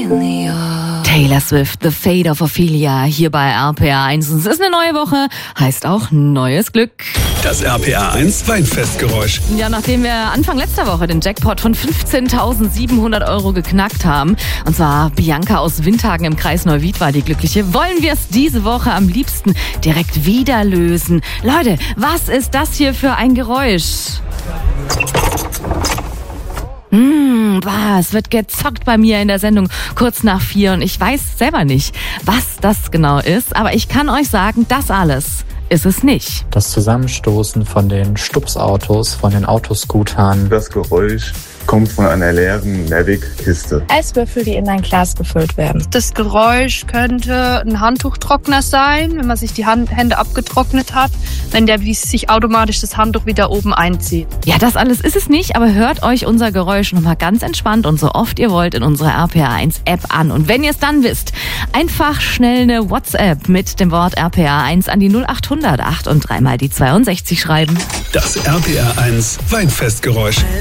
Taylor Swift, The Fate of Ophelia, hier bei RPA 1. Es ist eine neue Woche, heißt auch neues Glück. Das RPA 1 Weinfestgeräusch. Ja, nachdem wir Anfang letzter Woche den Jackpot von 15.700 € geknackt haben, und zwar Bianca aus Windhagen im Kreis Neuwied war die Glückliche, wollen wir es diese Woche am liebsten direkt wieder lösen. Leute, was ist das hier für ein Geräusch? Es wird gezockt bei mir in der Sendung kurz nach 4 und ich weiß selber nicht, was das genau ist, aber ich kann euch sagen, das alles ist es nicht. Das Zusammenstoßen von den Stupsautos, von den Autoscootern. Das Geräusch kommt von einer leeren Mavic-Kiste. Eiswürfel, die in ein Glas gefüllt werden. Das Geräusch könnte ein Handtuchtrockner sein, wenn man sich die Hände abgetrocknet hat, wenn der sich automatisch das Handtuch wieder oben einzieht. Ja, das alles ist es nicht, aber hört euch unser Geräusch nochmal ganz entspannt und so oft ihr wollt in unserer RPA 1 App an. Und wenn ihr es dann wisst, einfach schnell eine WhatsApp mit dem Wort RPA 1 an die 0800 8 und 3 mal die 62 schreiben. Das RPA 1 Weinfestgeräusch.